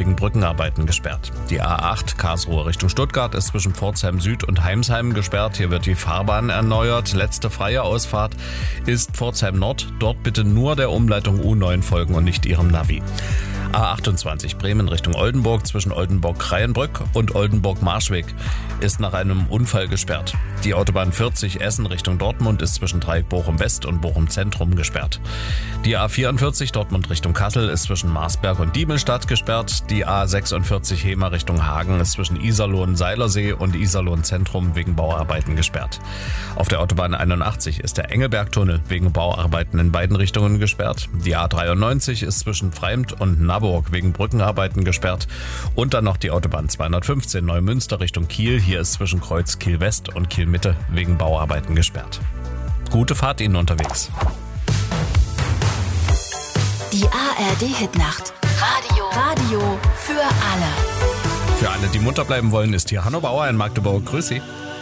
wegen Brückenarbeiten gesperrt. Die A8 Karlsruhe Richtung Stuttgart ist zwischen Pforzheim Süd und Heimsheim gesperrt. Hier wird die Fahrbahn erneuert. Letzte freie Ausfahrt ist Pforzheim Nord. Dort bitte nur der Umleitung U9 folgen und nicht ihrem Navi. A28 Bremen Richtung Oldenburg zwischen Oldenburg-Kreienbrück und Oldenburg-Marschweg ist nach einem Unfall gesperrt. Die Autobahn 40 Essen Richtung Dortmund ist zwischen Dreieck Bochum West und Bochum Zentrum gesperrt. Die A44 Dortmund Richtung Kassel ist zwischen Marsberg und Diemelstadt gesperrt. Die A46 Hemer Richtung Hagen ist zwischen Iserlohn-Seilersee und Iserlohn Zentrum wegen Bauarbeiten gesperrt. Auf der Autobahn 81 ist der Engelbergtunnel wegen Bauarbeiten in beiden Richtungen gesperrt. Die A93 ist zwischen Freimt und Naburg wegen Brückenarbeiten gesperrt. Und dann noch die Autobahn 215 Neumünster Richtung Kiel. Hier ist zwischen Kreuz Kiel West und Kiel Mitte wegen Bauarbeiten gesperrt. Gute Fahrt Ihnen unterwegs. Die ARD-Hitnacht. Radio für alle. Für alle, die munter bleiben wollen, ist hier Hanno Bauer in Magdeburg. Grüß Sie.